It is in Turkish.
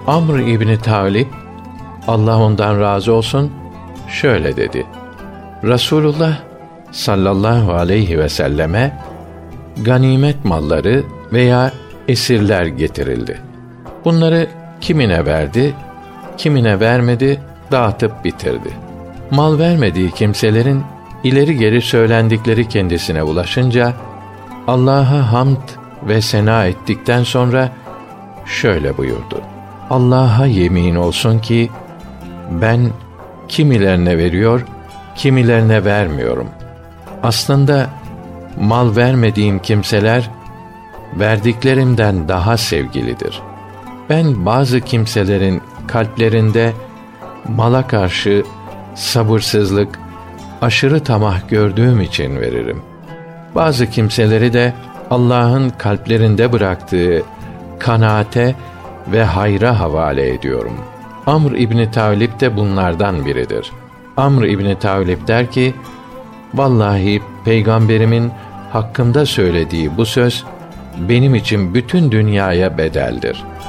Amr İbni Talib, Allah ondan razı olsun, şöyle dedi: Resulullah sallallahu aleyhi ve selleme ganimet malları veya esirler getirildi. Bunları kimine verdi, kimine vermedi, dağıtıp bitirdi. Mal vermediği kimselerin ileri geri söylendikleri kendisine ulaşınca, Allah'a hamd ve sena ettikten sonra şöyle buyurdu: Allah'a yemin olsun ki ben kimilerine veriyor, kimilerine vermiyorum. Aslında mal vermediğim kimseler verdiklerimden daha sevgilidir. Ben bazı kimselerin kalplerinde mala karşı sabırsızlık, aşırı tamah gördüğüm için veririm. Bazı kimseleri de Allah'ın kalplerinde bıraktığı kanaate ve hayra havale ediyorum. Amr İbni Talib de bunlardan biridir. Amr İbni Talib der ki, vallahi Peygamberimin hakkımda söylediği bu söz benim için bütün dünyaya bedeldir.